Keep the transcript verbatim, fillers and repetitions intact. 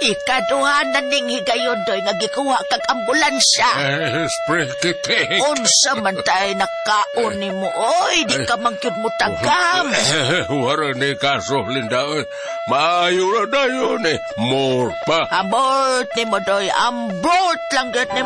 Ikaduhanan ning higayon doy nga gikuha kag ambulansya. Eh, Sprikiting. Unsa man tay nakaon nimo oy, di ka man gyud mo tagam. Eh, wala ni kaso, Linda. Maayo na dayon eh. More pa. Abort nimo doy, ambort lang gyud nimo.